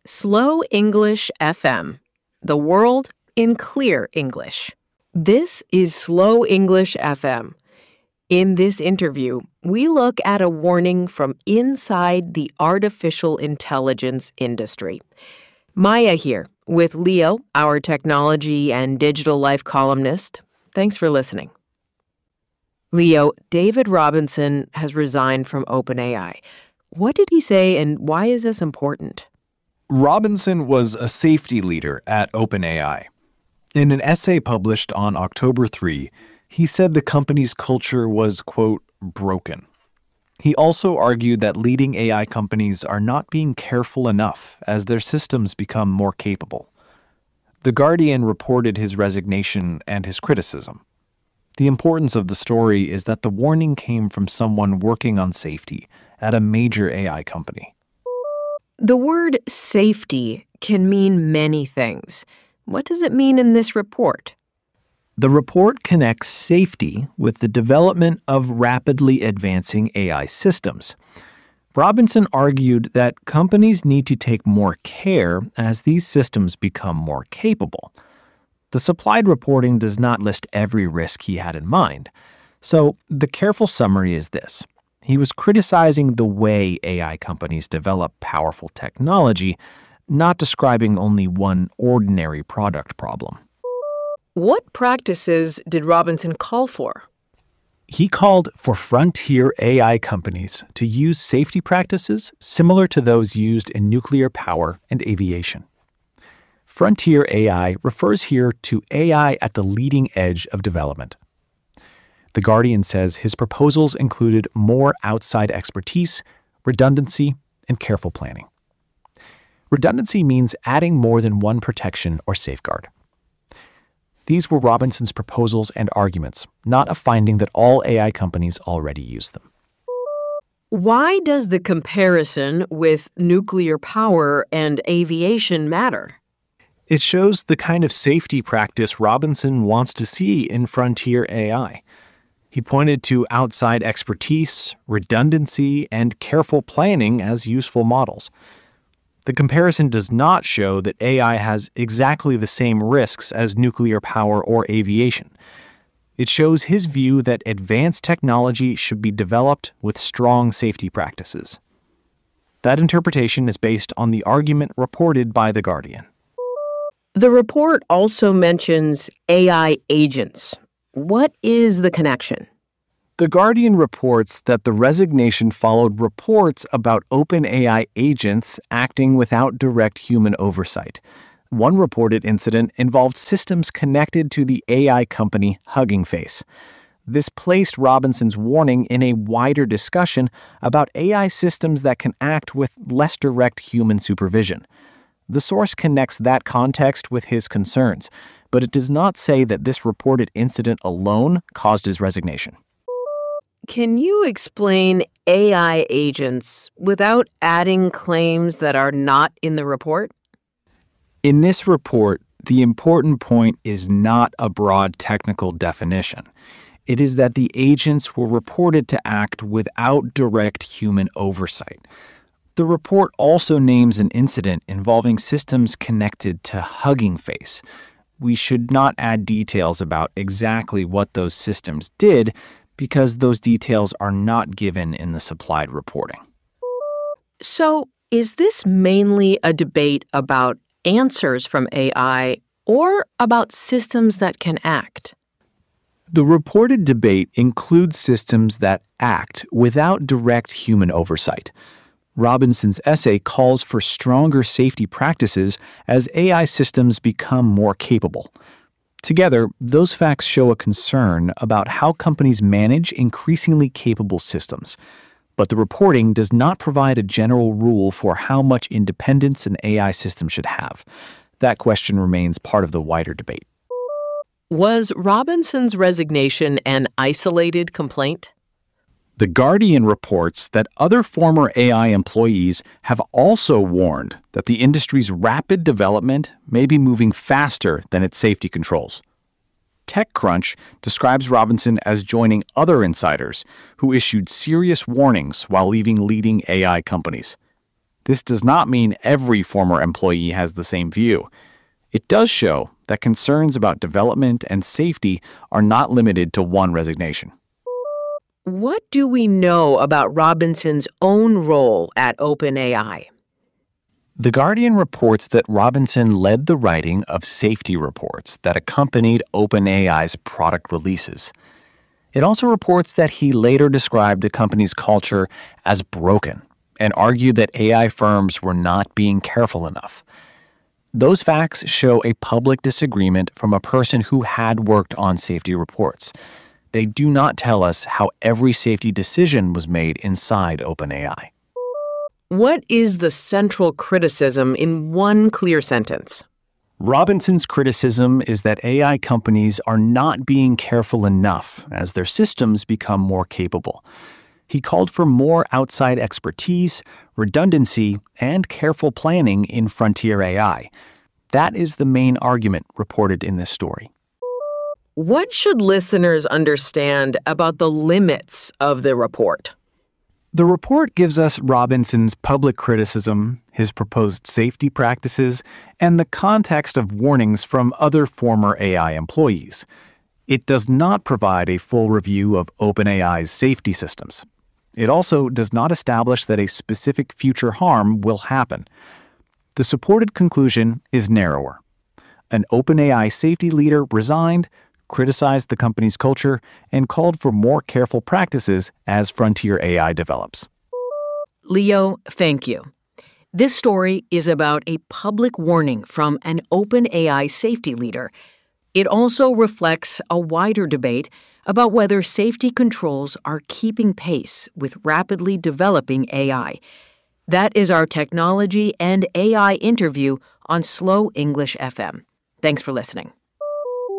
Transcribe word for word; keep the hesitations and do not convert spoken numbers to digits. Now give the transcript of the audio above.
Slow English F M, the world in clear English. This is Slow English F M. In this interview, we look at a warning from inside the artificial intelligence industry. Maya here with Leo, our technology and digital life columnist. Thanks for listening. Leo, David Robinson has resigned from OpenAI. What did he say and why is this important? Robinson was a safety leader at OpenAI. In an essay published on October third, he said the company's culture was, quote, broken. He also argued that leading A I companies are not being careful enough as their systems become more capable. The Guardian reported his resignation and his criticism. The importance of the story is that the warning came from someone working on safety at a major A I company. The word safety can mean many things. What does it mean in this report? The report connects safety with the development of rapidly advancing A I systems. Robinson argued that companies need to take more care as these systems become more capable. The supplied reporting does not list every risk he had in mind. So the careful summary is this. He was criticizing the way A I companies develop powerful technology, not describing only one ordinary product problem. What practices did Robinson call for? He called for frontier A I companies to use safety practices similar to those used in nuclear power and aviation. Frontier A I refers here to A I at the leading edge of development. The Guardian says his proposals included more outside expertise, redundancy, and careful planning. Redundancy means adding more than one protection or safeguard. These were Robinson's proposals and arguments, not a finding that all A I companies already use them. Why does the comparison with nuclear power and aviation matter? It shows the kind of safety practice Robinson wants to see in frontier A I. He pointed to outside expertise, redundancy, and careful planning as useful models. The comparison does not show that A I has exactly the same risks as nuclear power or aviation. It shows his view that advanced technology should be developed with strong safety practices. That interpretation is based on the argument reported by The Guardian. The report also mentions A I agents. What is the connection? The Guardian reports that the resignation followed reports about OpenAI agents acting without direct human oversight. One reported incident involved systems connected to the A I company Hugging Face. This placed Robinson's warning in a wider discussion about A I systems that can act with less direct human supervision. The source connects that context with his concerns, but it does not say that this reported incident alone caused his resignation. Can you explain A I agents without adding claims that are not in the report? In this report, the important point is not a broad technical definition. It is that the agents were reported to act without direct human oversight. The report also names an incident involving systems connected to Hugging Face. We should not add details about exactly what those systems did because those details are not given in the supplied reporting. So, is this mainly a debate about answers from A I or about systems that can act? The reported debate includes systems that act without direct human oversight. Robinson's essay calls for stronger safety practices as A I systems become more capable. Together, those facts show a concern about how companies manage increasingly capable systems. But the reporting does not provide a general rule for how much independence an A I system should have. That question remains part of the wider debate. Was Robinson's resignation an isolated complaint? The Guardian reports that other former A I employees have also warned that the industry's rapid development may be moving faster than its safety controls. TechCrunch describes Robinson as joining other insiders who issued serious warnings while leaving leading A I companies. This does not mean every former employee has the same view. It does show that concerns about development and safety are not limited to one resignation. What do we know about Robinson's own role at OpenAI? The Guardian reports that Robinson led the writing of safety reports that accompanied OpenAI's product releases. It also reports that he later described the company's culture as broken and argued that A I firms were not being careful enough. Those facts show a public disagreement from a person who had worked on safety reports. They do not tell us how every safety decision was made inside OpenAI. What is the central criticism in one clear sentence? Robinson's criticism is that A I companies are not being careful enough as their systems become more capable. He called for more outside expertise, redundancy, and careful planning in frontier A I. That is the main argument reported in this story. What should listeners understand about the limits of the report? The report gives us Robinson's public criticism, his proposed safety practices, and the context of warnings from other former A I employees. It does not provide a full review of OpenAI's safety systems. It also does not establish that a specific future harm will happen. The supported conclusion is narrower. An OpenAI safety leader resigned, criticized the company's culture, and called for more careful practices as frontier A I develops. Leo, thank you. This story is about a public warning from an OpenAI safety leader. It also reflects a wider debate about whether safety controls are keeping pace with rapidly developing A I. That is our technology and A I interview on Slow English F M. Thanks for listening.